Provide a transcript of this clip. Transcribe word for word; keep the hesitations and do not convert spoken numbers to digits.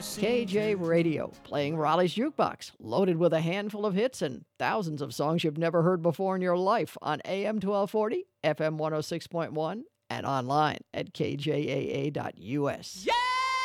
K J Radio, playing Raleigh's Jukebox, loaded with a handful of hits and thousands of songs you've never heard before in your life on A M twelve forty, F M one oh six point one, and online at K J A A dot U S. Yeah!